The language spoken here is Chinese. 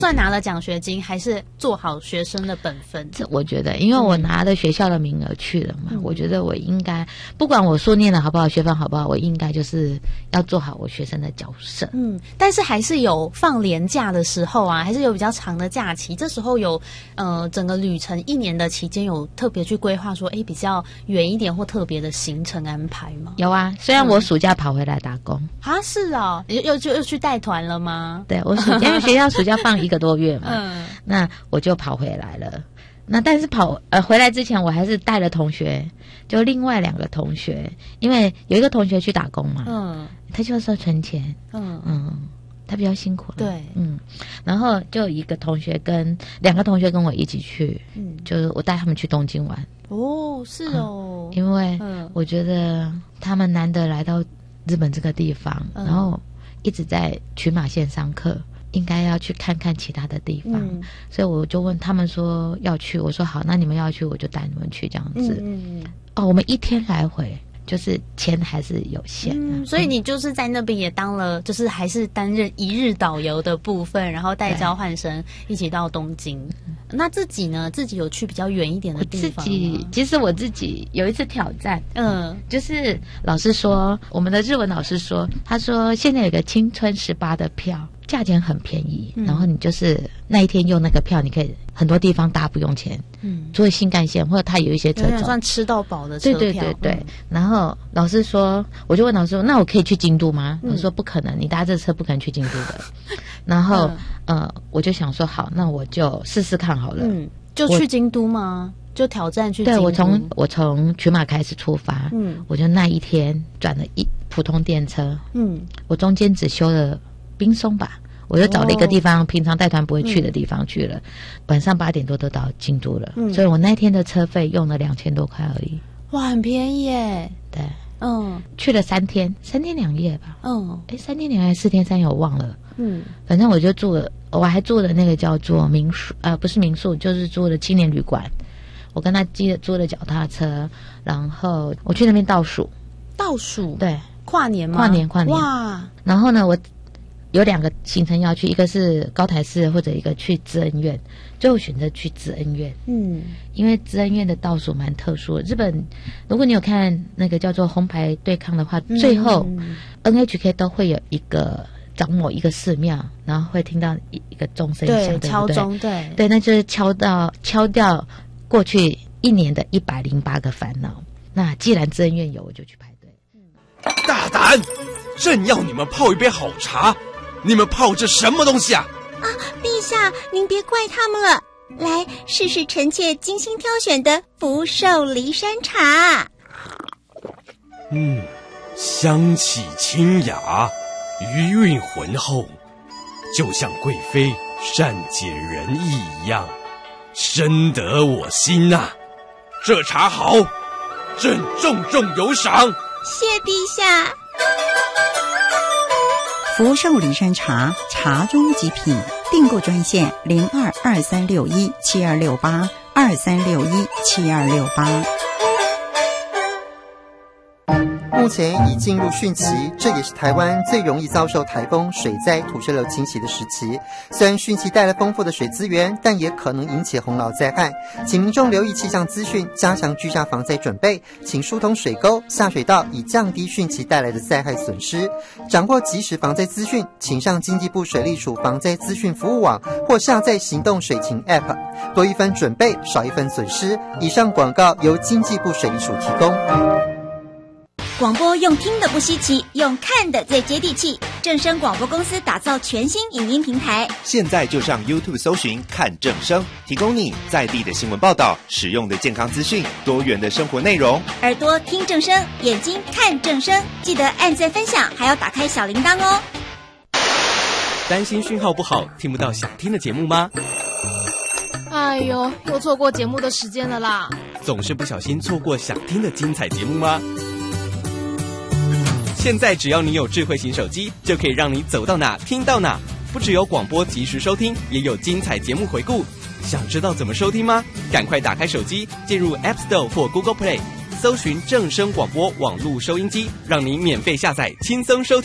算拿了奖学金，还是做好学生的本分？ 这我觉得，因为我拿了学校的名额去了嘛，我觉得我应该，不管我书念的好不好，学分好不好，我应该就是要做好我学生的角色。 但是还是有放年假的时候啊，还是有比较长的假期，这时候有整个旅程1年的期间有特别去规划说，比较远一点或特别的行程安排吗？ 有啊，虽然我暑假跑回来打工啊，是哦，又去带团了吗？ 对，我暑假因为学校暑假放1个多月嘛，那我就跑回来了。那但是回来之前，我还是带了同学，就另外2个同学，因为有一个同学去打工嘛，他就是要存钱，他比较辛苦了， 对， 然后就一个同学跟2个同学跟我一起去，就是我带他们去东京玩。 哦，是哦， 因为我觉得他们难得来到日本这个地方，然后一直在群马县上课，应该要去看看其他的地方，所以我就问他们说要去，我说好，那你们要去我就带你们去这样子。我们1天来回，就是钱还是有限所以你就是在那边也当了，就是还是担任1日导游的部分，然后带交换生一起到东京。那自己呢？自己有去比较远一点的地方吗？ 其实我自己有一次挑战，就是老师说，我们的日文老师说，他说现在有个青春18的票，价钱很便宜，然后你就是那一天用那个票，你可以很多地方搭不用钱，除了新干线或者它有一些车种， 算吃到饱的车票。 对。然后老师说，我就问老师说，那我可以去京都吗？我说不可能，你搭这车不可能去京都的。然后我就想说好，那我就试试看好了。 就去京都吗？就挑战去京都？ 对，我从群马开始出发，我就那一天转了普通电车，我中间只修了冰松吧，我就找了一个地方，平常带团不会去的地方去了，晚上8点多都到京都了，所以我那天的车费用了2000多块而已。 哇，很便宜耶！ 对，去了3天，3天2夜吧。3天2夜4天3夜我忘了。反正我就住了，我还住了那个叫做民宿，不是民宿，就是住了青年旅馆。我跟他租了脚踏车，然后我去那边倒数，对， 跨年吗？ 跨年。 哇！ 然后呢，我有2个行程要去，一个是高台寺，或者一个去知恩院。最后选择去知恩院，因为知恩院的倒数蛮特殊的。日本，如果你有看那个叫做红牌对抗的话，最后 NHK 都会有一个找某一个寺庙，然后会听到一个钟声响，对， 敲钟， 对，那就是敲掉过去1年的108个烦恼。那既然知恩院有，我就去排队。 大胆！朕要你们泡一杯好茶，你们泡这什么东西啊？ 陛下，您别怪他们了。来，试试臣妾精心挑选的福寿梨山茶。 香气清雅，余韵浑厚，就像贵妃善解人意一样，深得我心呐。这茶好，朕重重有赏。 谢陛下。 福寿梨山茶，茶中极品。订购专线0223617268，23617268。 目前已进入汛期，这也是台湾最容易遭受台风、水灾、土石流侵袭的时期。虽然汛期带来丰富的水资源，但也可能引起洪涝灾害，请民众留意气象资讯，加强居家防灾准备，请疏通水沟、下水道，以降低汛期带来的灾害损失。掌握即时防灾资讯，请上经济部水利署防灾资讯服务网，或下载行动水情 App， 多一分准备，少一分损失。以上广告由经济部水利署提供。 广播用听的不稀奇，用看的最接地气。正声广播公司打造全新影音平台， 现在就上 YouTube 搜寻看正声，提供你在地的新闻报道、实用的健康资讯、多元的生活内容。 耳朵听正声，眼睛看正声，记得按赞分享，还要打开小铃铛哦。 担心讯号不好，听不到想听的节目吗？ 哎呦，又错过节目的时间了啦！ 总是不小心错过想听的精彩节目吗？现在只要你有智慧型手机，就可以让你走到哪听到哪。不只有广播及时收听，也有精彩节目回顾。想知道怎么收听吗？赶快打开手机，进入 App Store 或 Google Play， 搜寻正声广播网络收音机，让你免费下载，轻松收听。